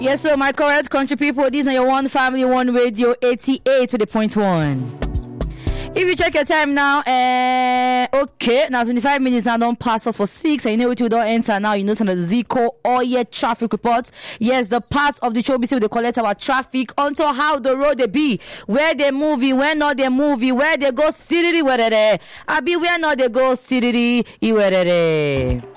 Yes, so my correct country people, these are your One Family, One Radio 88.1. If you check your time now, okay, now 25 minutes now, don't pass us for 6, and you know what you don't enter now, you know some of the Zico or your traffic reports. Yes, the parts of the show, we collect our traffic onto how the road they be, where they moving, where not they moving, where they go city, where they I be where not they go city, where they